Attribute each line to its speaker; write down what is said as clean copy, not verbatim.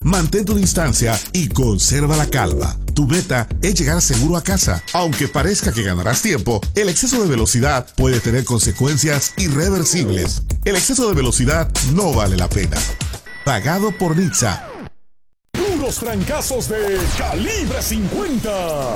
Speaker 1: Mantén tu distancia y conserva la calma. Tu meta es llegar seguro a casa. Aunque parezca que ganarás tiempo, el exceso de velocidad puede tener consecuencias irreversibles. El exceso de velocidad no vale la pena. Pagado por Nizza.
Speaker 2: Puros trancazos de Calibre 50.